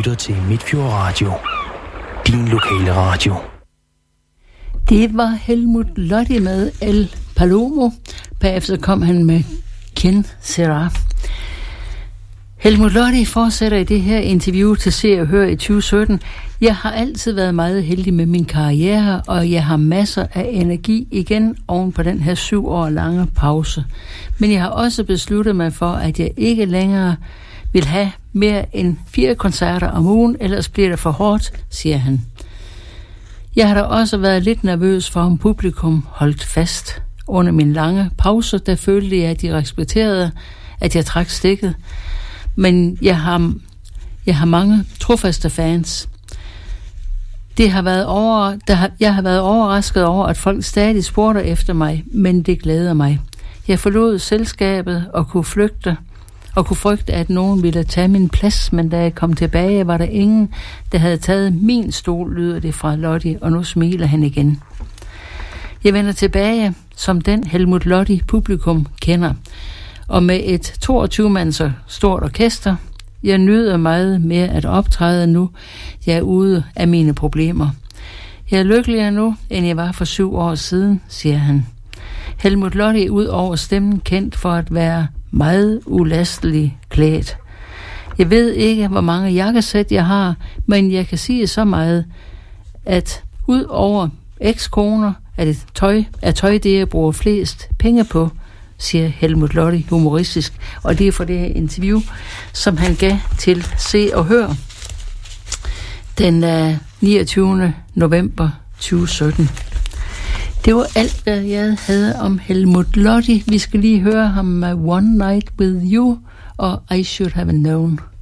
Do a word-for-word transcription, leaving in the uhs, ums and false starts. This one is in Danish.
lytter til Midtfjord Radio. Din lokale radio. Det var Helmut Lotti med El Palomo. Bagefter kom han med Ken Sera. Helmut Lotti fortsætter i det her interview til Se og Hør i tyve sytten. Jeg har altid været meget heldig med min karriere, og jeg har masser af energi igen oven på den her syv år lange pause. Men jeg har også besluttet mig for, at jeg ikke længere vil have mere end fire koncerter om ugen, ellers bliver det for hårdt, siger han. Jeg har da også været lidt nervøs for, om publikum holdt fast. Under min lange pause, der følte jeg, at de respekterede, at jeg trak stikket. Men jeg har, jeg har mange trofaste fans. Det har været over, der har, jeg har været overrasket over, at folk stadig spurgte efter mig, men det glæder mig. Jeg forlod selskabet og kunne flygte, og kunne frygte, at nogen ville tage min plads, men da jeg kom tilbage, var der ingen, der havde taget min stol, lyder det fra Lotti, og nu smiler han igen. Jeg vender tilbage som den Helmut Lotti publikum kender, og med et toogtyve-mands stort orkester. Jeg nyder meget mere at optræde nu, jeg er ude af mine problemer. Jeg er lykkeligere nu, end jeg var for syv år siden, siger han. Helmut Lotti er ud over stemmen kendt for at være meget ulastelig klædt. Jeg ved ikke, hvor mange jakkesæt jeg har, men jeg kan sige så meget, at ud over ekskoner er det tøj, er tøj det, jeg bruger flest penge på, siger Helmut Lotti humoristisk. Og det er for det her interview, som han gav til Se og Hør den uh, niogtyvende november tyve sytten. Det var alt, hvad jeg havde om Helmut Lotti. Vi skal lige høre ham med One Night With You og I Should Have Known.